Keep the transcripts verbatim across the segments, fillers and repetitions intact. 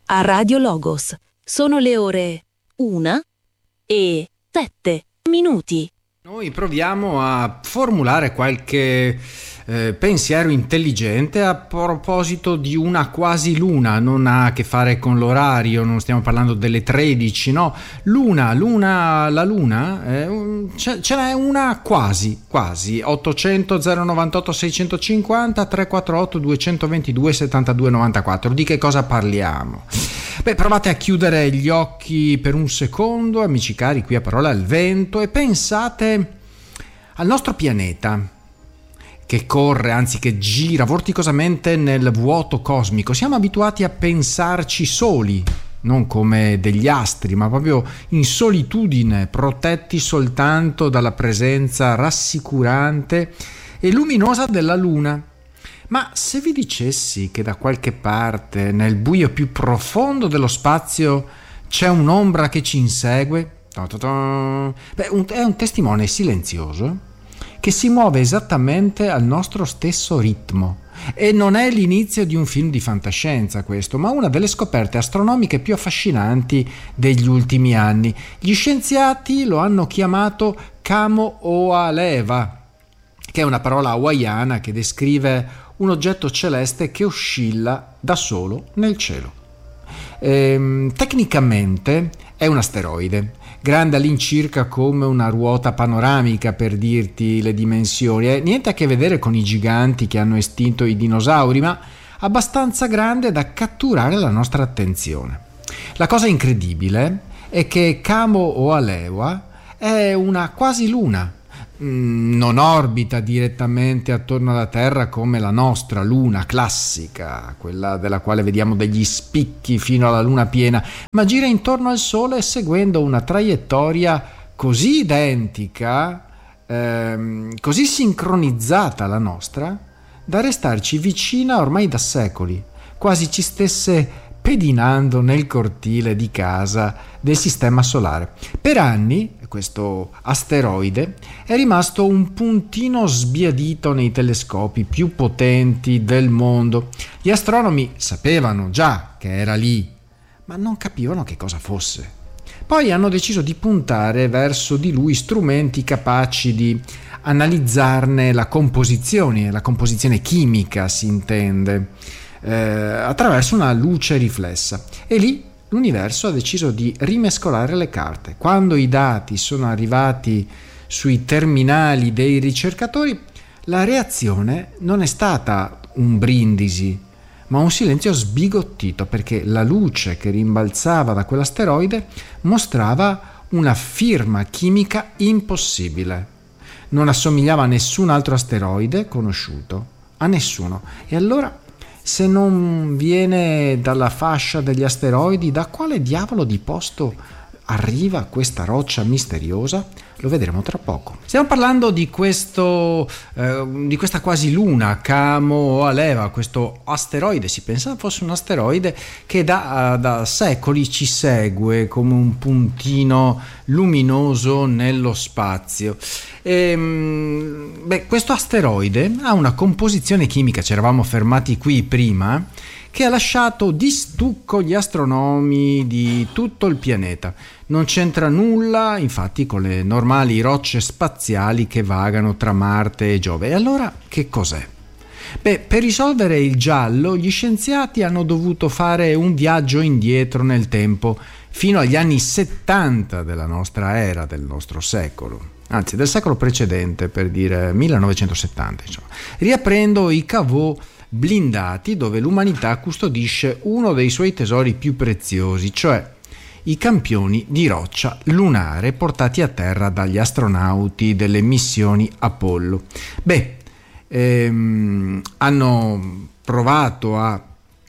a Radio Logos. Sono le ore una e sette minuti. Noi proviamo a formulare qualche eh, pensiero intelligente a proposito di una quasi luna. Non ha a che fare con l'orario, non stiamo parlando delle tredici, no? Luna, luna, la luna, eh, ce, ce n'è una quasi, quasi. ottocento zero novantotto seicentocinquanta trecentoquarantotto duecentoventidue settantadue novantaquattro. Di che cosa parliamo? Beh, provate a chiudere gli occhi per un secondo, amici cari, qui a Parole al Vento, e pensate al nostro pianeta che corre, anzi che gira vorticosamente nel vuoto cosmico. Siamo abituati a pensarci soli, non come degli astri, ma proprio in solitudine, protetti soltanto dalla presenza rassicurante e luminosa della Luna. Ma se vi dicessi che da qualche parte, nel buio più profondo dello spazio, c'è un'ombra che ci insegue? Beh, un, è un testimone silenzioso che si muove esattamente al nostro stesso ritmo. E non è l'inizio di un film di fantascienza questo, ma una delle scoperte astronomiche più affascinanti degli ultimi anni. Gli scienziati lo hanno chiamato Kamo-o-aleva, che è una parola hawaiana che descrive un oggetto celeste che oscilla da solo nel cielo. Ehm, tecnicamente è un asteroide, grande all'incirca come una ruota panoramica, per dirti le dimensioni. Eh, niente a che vedere con i giganti che hanno estinto i dinosauri, ma abbastanza grande da catturare la nostra attenzione. La cosa incredibile è che Kamo-o-aleva è una quasi luna. Non orbita direttamente attorno alla Terra come la nostra luna classica, quella della quale vediamo degli spicchi fino alla luna piena, ma gira intorno al Sole seguendo una traiettoria così identica, ehm, così sincronizzata alla nostra, da restarci vicina ormai da secoli, quasi ci stesse pedinando nel cortile di casa del Sistema Solare. Per anni questo asteroide è rimasto un puntino sbiadito nei telescopi più potenti del mondo. Gli astronomi sapevano già che era lì, ma non capivano che cosa fosse. Poi hanno deciso di puntare verso di lui strumenti capaci di analizzarne la composizione, la composizione chimica si intende, eh, attraverso una luce riflessa. E lì l'universo ha deciso di rimescolare le carte. Quando i dati sono arrivati sui terminali dei ricercatori, la reazione non è stata un brindisi, ma un silenzio sbigottito, perché la luce che rimbalzava da quell'asteroide mostrava una firma chimica impossibile. Non assomigliava a nessun altro asteroide conosciuto, a nessuno. E allora, se non viene dalla fascia degli asteroidi, da quale diavolo di posto arriva questa roccia misteriosa? Lo vedremo tra poco. Stiamo parlando di questo eh, di questa quasi luna Kamo-o-aleva, questo asteroide. Si pensa fosse un asteroide che da, da secoli ci segue come un puntino luminoso nello spazio. E, beh, questo asteroide ha una composizione chimica, ci eravamo fermati qui prima, che ha lasciato di stucco gli astronomi di tutto il pianeta. Non c'entra nulla, infatti, con le normali rocce spaziali che vagano tra Marte e Giove. E allora che cos'è? Beh, per risolvere il giallo, gli scienziati hanno dovuto fare un viaggio indietro nel tempo, fino agli anni settanta della nostra era, del nostro secolo. Anzi, del secolo precedente, per dire millenovecentosettanta, insomma. Riaprendo i caveau blindati dove l'umanità custodisce uno dei suoi tesori più preziosi, cioè i campioni di roccia lunare portati a terra dagli astronauti delle missioni Apollo. Beh, ehm, hanno provato a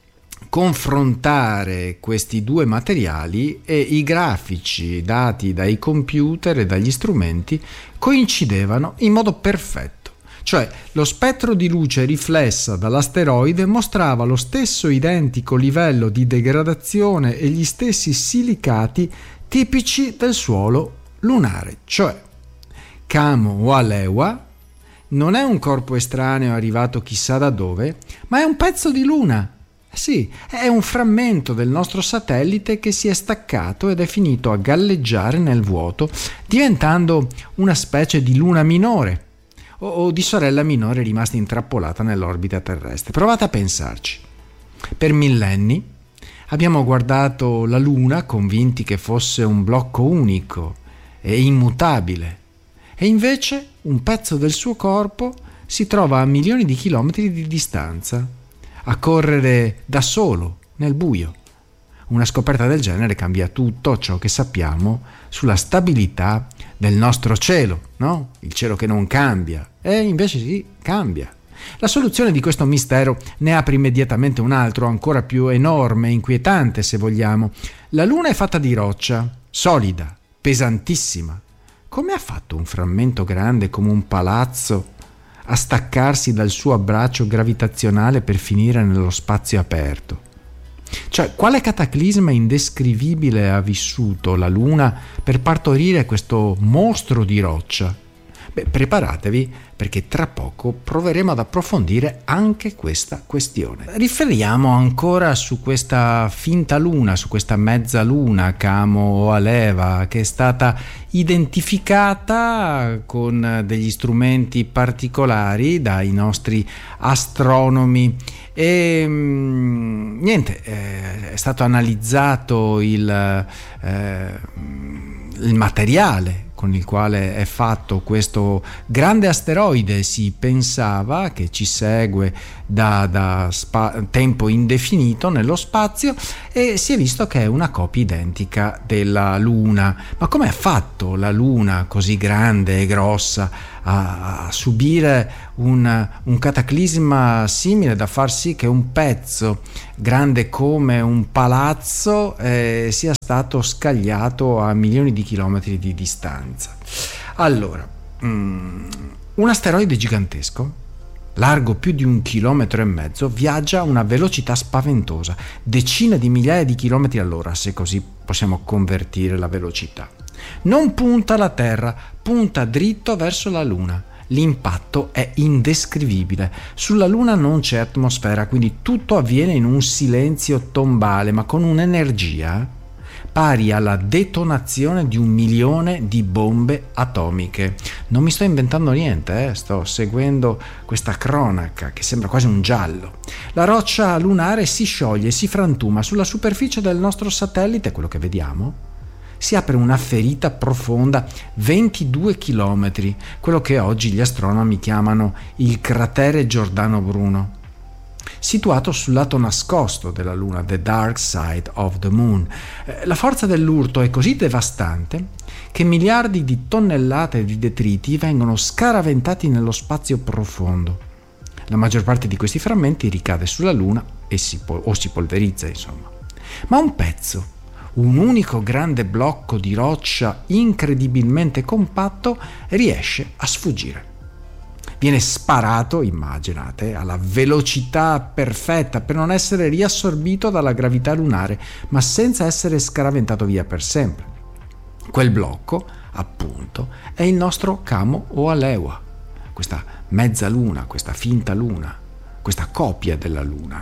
confrontare questi due materiali e i grafici dati dai computer e dagli strumenti coincidevano in modo perfetto. Cioè, lo spettro di luce riflessa dall'asteroide mostrava lo stesso identico livello di degradazione e gli stessi silicati tipici del suolo lunare. Cioè, Kamo-o-aleva non è un corpo estraneo arrivato chissà da dove, ma è un pezzo di luna, Sì, è un frammento del nostro satellite che si è staccato ed è finito a galleggiare nel vuoto, diventando una specie di luna minore o, o di sorella minore rimasta intrappolata nell'orbita terrestre. Provate a pensarci. Per millenni abbiamo guardato la Luna convinti che fosse un blocco unico e immutabile, e invece un pezzo del suo corpo si trova a milioni di chilometri di distanza, a correre da solo nel buio. Una scoperta del genere cambia tutto ciò che sappiamo sulla stabilità del nostro cielo, no? Il cielo che non cambia, e invece sì, cambia. La soluzione di questo mistero ne apre immediatamente un altro, ancora più enorme e inquietante, se vogliamo. La Luna è fatta di roccia, solida, pesantissima. Come ha fatto un frammento grande come un palazzo a staccarsi dal suo abbraccio gravitazionale per finire nello spazio aperto? Cioè, quale cataclisma indescrivibile ha vissuto la Luna per partorire questo mostro di roccia? Beh, preparatevi, perché tra poco proveremo ad approfondire anche questa questione. Riferiamo ancora su questa finta luna, su questa mezza luna, Camo o Aleva, che è stata identificata con degli strumenti particolari dai nostri astronomi. E mh, niente, eh, è stato analizzato il, eh, il materiale con il quale è fatto questo grande asteroide. Si pensava che ci segue da, da spa- tempo indefinito nello spazio, e si è visto che è una copia identica della Luna. Ma come ha fatto la Luna, così grande e grossa, a, a subire un, un cataclisma simile da far sì che un pezzo grande come un palazzo eh, sia stato scagliato a milioni di chilometri di distanza? Allora, um, un asteroide gigantesco, largo più di un chilometro e mezzo, viaggia a una velocità spaventosa, decine di migliaia di chilometri all'ora, se così possiamo convertire la velocità. Non punta alla Terra, punta dritto verso la Luna. L'impatto è indescrivibile. Sulla Luna non c'è atmosfera, quindi tutto avviene in un silenzio tombale, ma con un'energia pari alla detonazione di un milione di bombe atomiche. Non mi sto inventando niente, eh? Sto seguendo questa cronaca che sembra quasi un giallo. La roccia lunare si scioglie, si frantuma sulla superficie del nostro satellite, quello che vediamo. Si apre una ferita profonda, ventidue chilometri, quello che oggi gli astronomi chiamano il cratere Giordano Bruno, situato sul lato nascosto della Luna, the dark side of the moon. La forza dell'urto è così devastante che miliardi di tonnellate di detriti vengono scaraventati nello spazio profondo. La maggior parte di questi frammenti ricade sulla Luna e si po- o si polverizza, insomma. Ma un pezzo, un unico grande blocco di roccia incredibilmente compatto, riesce a sfuggire. Viene sparato, immaginate, alla velocità perfetta per non essere riassorbito dalla gravità lunare, ma senza essere scaraventato via per sempre. Quel blocco, appunto, è il nostro Camo o Alewa, questa mezza luna, questa finta luna, questa copia della Luna.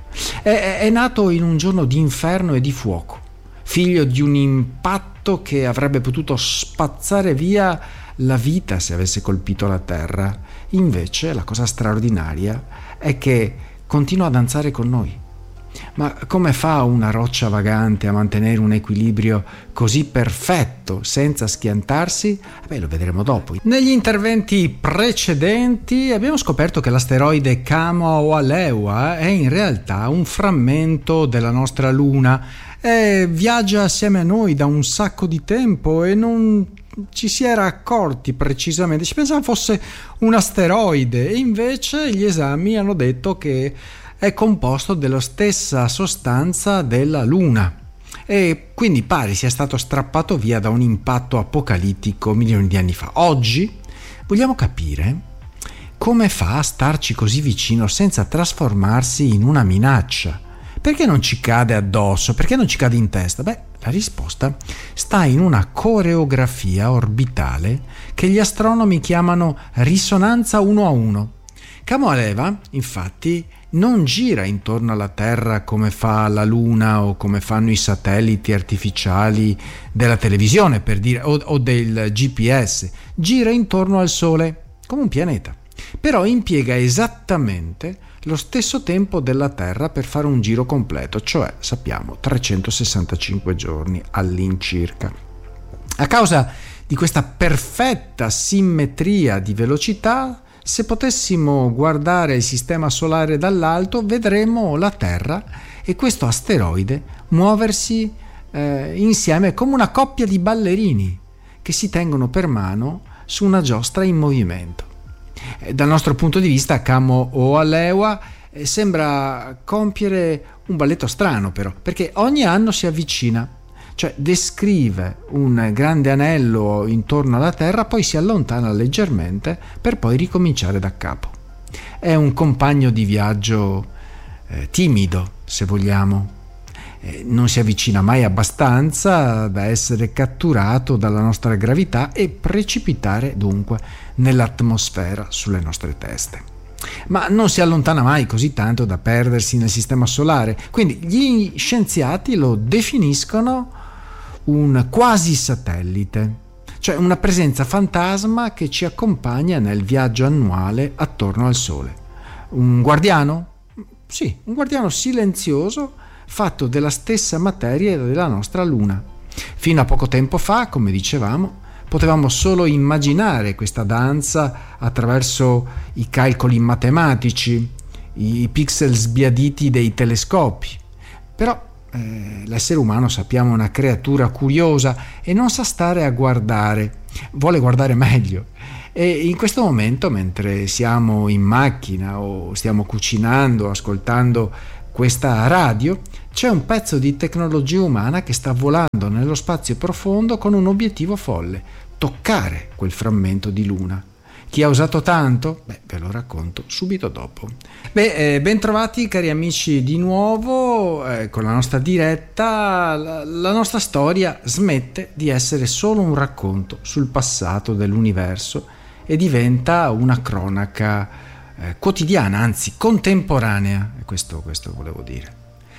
È, è nato in un giorno di inferno e di fuoco, figlio di un impatto che avrebbe potuto spazzare via la vita se avesse colpito la Terra. Invece la cosa straordinaria è che continua a danzare con noi. Ma come fa una roccia vagante a mantenere un equilibrio così perfetto senza schiantarsi? Beh, lo vedremo dopo. Negli interventi precedenti abbiamo scoperto che l'asteroide Camo o Alewa è in realtà un frammento della nostra Luna. E viaggia assieme a noi da un sacco di tempo e non ci si era accorti precisamente, ci pensava fosse un asteroide, e invece gli esami hanno detto che è composto della stessa sostanza della Luna, e quindi pare sia stato strappato via da un impatto apocalittico milioni di anni fa. Oggi vogliamo capire come fa a starci così vicino senza trasformarsi in una minaccia. Perché non ci cade addosso? Perché non ci cade in testa? Beh, la risposta sta in una coreografia orbitale che gli astronomi chiamano risonanza uno a uno. Camo Aleva, infatti, non gira intorno alla Terra come fa la Luna o come fanno i satelliti artificiali della televisione, per dire, o, o del G P S. Gira intorno al Sole come un pianeta, però impiega esattamente lo stesso tempo della Terra per fare un giro completo, cioè sappiamo trecentosessantacinque giorni all'incirca. A causa di questa perfetta simmetria di velocità, se potessimo guardare il sistema solare dall'alto, vedremo la Terra e questo asteroide muoversi eh, insieme come una coppia di ballerini che si tengono per mano su una giostra in movimento. Eh, dal nostro punto di vista, Kamo Oalewa eh, sembra compiere un balletto strano, però, perché ogni anno si avvicina, cioè descrive un grande anello intorno alla Terra, poi si allontana leggermente per poi ricominciare da capo. È un compagno di viaggio eh, timido, se vogliamo. Eh, non si avvicina mai abbastanza da essere catturato dalla nostra gravità e precipitare dunque nell'atmosfera sulle nostre teste. Ma non si allontana mai così tanto da perdersi nel sistema solare, quindi gli scienziati lo definiscono un quasi satellite, cioè una presenza fantasma che ci accompagna nel viaggio annuale attorno al Sole. Un guardiano? Sì, un guardiano silenzioso fatto della stessa materia della nostra Luna. Fino a poco tempo fa, come dicevamo, potevamo solo immaginare questa danza attraverso i calcoli matematici, i pixel sbiaditi dei telescopi. Però Eh, l'essere umano, sappiamo, è una creatura curiosa e non sa stare a guardare, vuole guardare meglio. E in questo momento, mentre siamo in macchina o stiamo cucinando, ascoltando questa radio, c'è un pezzo di tecnologia umana che sta volando nello spazio profondo con un obiettivo folle: toccare quel frammento di Luna. Chi ha usato tanto? Beh, ve lo racconto subito dopo. Beh, eh, ben trovati cari amici di nuovo eh, con la nostra diretta. La, la nostra storia smette di essere solo un racconto sul passato dell'universo e diventa una cronaca eh, quotidiana, anzi contemporanea, questo, questo volevo dire.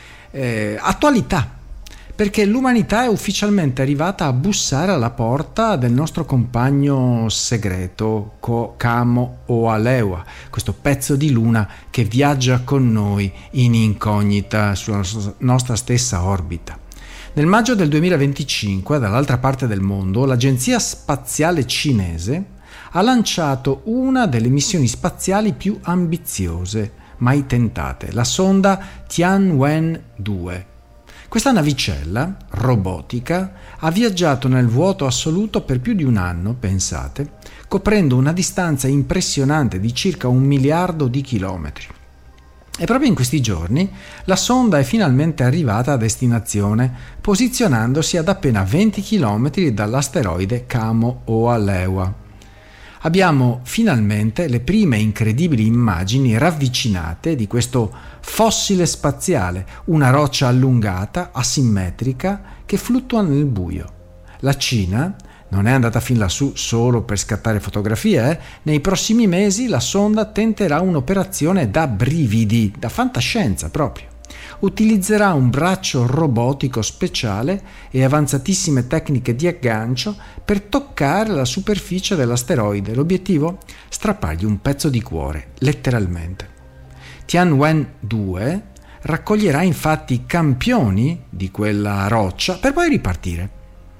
Eh, attualità. Perché l'umanità è ufficialmente arrivata a bussare alla porta del nostro compagno segreto Kamo Oalewa, questo pezzo di Luna che viaggia con noi in incognita sulla nostra stessa orbita. Nel maggio del duemilaventicinque, dall'altra parte del mondo, l'Agenzia Spaziale Cinese ha lanciato una delle missioni spaziali più ambiziose mai tentate, la sonda Tianwen due. Questa navicella robotica ha viaggiato nel vuoto assoluto per più di un anno, pensate, coprendo una distanza impressionante di circa un miliardo di chilometri. E proprio in questi giorni la sonda è finalmente arrivata a destinazione, posizionandosi ad appena venti chilometri dall'asteroide Kamo Oalewa. Abbiamo finalmente le prime incredibili immagini ravvicinate di questo fossile spaziale, una roccia allungata, asimmetrica, che fluttua nel buio. La Cina non è andata fin lassù solo per scattare fotografie, eh? Nei prossimi mesi la sonda tenterà un'operazione da brividi, da fantascienza proprio. Utilizzerà un braccio robotico speciale e avanzatissime tecniche di aggancio per toccare la superficie dell'asteroide. L'obiettivo? Strappargli un pezzo di cuore, letteralmente. Tianwen due raccoglierà infatti i campioni di quella roccia per poi ripartire,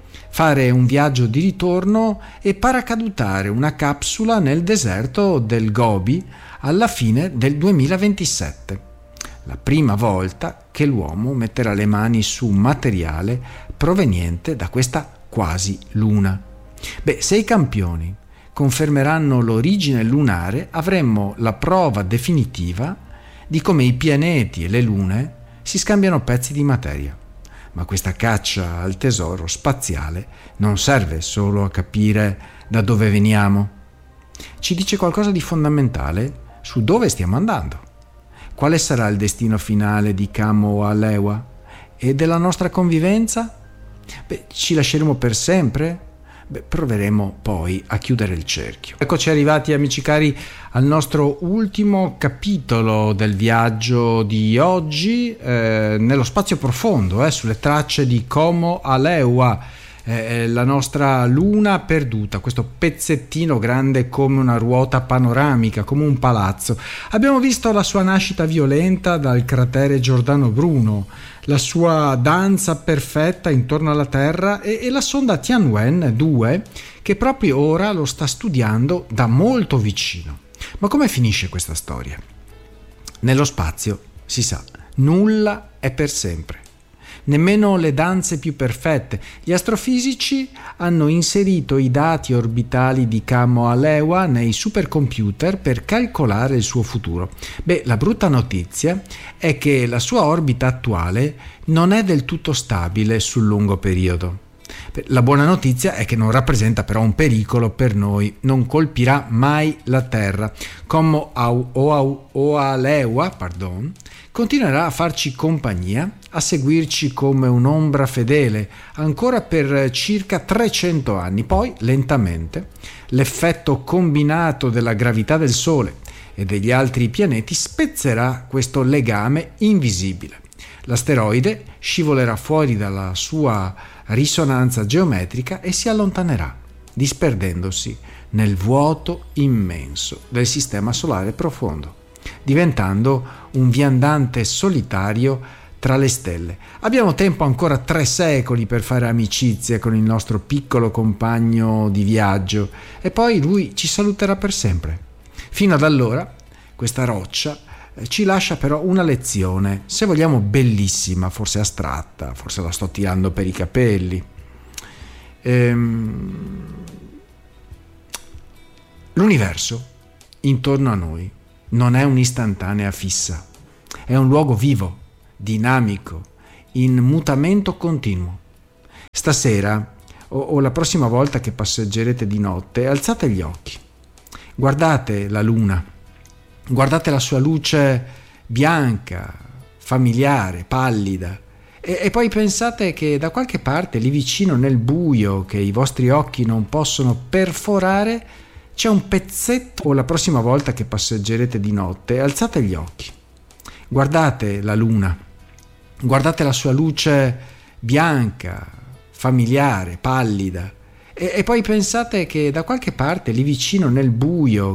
fare un viaggio di ritorno e paracadutare una capsula nel deserto del Gobi alla fine del duemilaventisette. La prima volta che l'uomo metterà le mani su materiale proveniente da questa quasi luna. Beh, se i campioni confermeranno l'origine lunare, avremmo la prova definitiva di come i pianeti e le lune si scambiano pezzi di materia. Ma questa caccia al tesoro spaziale non serve solo a capire da dove veniamo. Ci dice qualcosa di fondamentale su dove stiamo andando. Quale sarà il destino finale di Kamo Oalewa e della nostra convivenza? Beh, ci lasceremo per sempre? Beh, proveremo poi a chiudere il cerchio. Eccoci arrivati, amici cari, al nostro ultimo capitolo del viaggio di oggi, eh, nello spazio profondo, eh, sulle tracce di Como Aleua, eh, la nostra luna perduta, questo pezzettino grande come una ruota panoramica, come un palazzo. Abbiamo visto la sua nascita violenta dal cratere Giordano Bruno, la sua danza perfetta intorno alla Terra e, e la sonda Tianwen due che proprio ora lo sta studiando da molto vicino. Ma come finisce questa storia? Nello spazio, si sa, nulla è per sempre. Nemmeno le danze più perfette. Gli astrofisici hanno inserito i dati orbitali di Como Aleua nei supercomputer per calcolare il suo futuro. Beh, la brutta notizia è che la sua orbita attuale non è del tutto stabile sul lungo periodo. La buona notizia è che non rappresenta però un pericolo per noi, non colpirà mai la Terra. Como Aleua, pardon, continuerà a farci compagnia, a seguirci come un'ombra fedele ancora per circa trecento anni. Poi, lentamente, l'effetto combinato della gravità del Sole e degli altri pianeti spezzerà questo legame invisibile. L'asteroide scivolerà fuori dalla sua risonanza geometrica e si allontanerà, disperdendosi nel vuoto immenso del sistema solare profondo, diventando un viandante solitario tra le stelle. Abbiamo tempo ancora tre secoli per fare amicizia con il nostro piccolo compagno di viaggio e poi lui ci saluterà per sempre. Fino ad allora, questa roccia ci lascia però una lezione, se vogliamo bellissima, forse astratta, forse la sto tirando per i capelli. Ehm... L'universo intorno a noi non è un'istantanea fissa, è un luogo vivo, dinamico, in mutamento continuo. Stasera o, o la prossima volta che passeggerete di notte, alzate gli occhi, guardate la luna, guardate la sua luce bianca, familiare, pallida e, e poi pensate che da qualche parte lì vicino nel buio che i vostri occhi non possono perforare c'è un pezzetto. O la prossima volta che passeggerete di notte, alzate gli occhi, guardate la luna, guardate la sua luce bianca, familiare, pallida e, e poi pensate che da qualche parte lì vicino nel buio